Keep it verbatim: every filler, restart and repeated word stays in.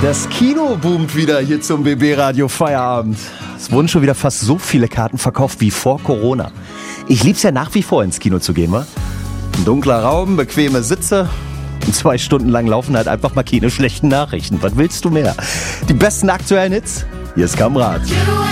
Das Kino boomt wieder hier zum B B-Radio Feierabend. Es wurden schon wieder fast so viele Karten verkauft wie vor Corona. Ich lieb's ja nach wie vor ins Kino zu gehen, wa? Ein dunkler Raum, bequeme Sitze und zwei Stunden lang laufen halt einfach mal keine schlechten Nachrichten. Was willst du mehr? Die besten aktuellen Hits? Hier ist Kamrat.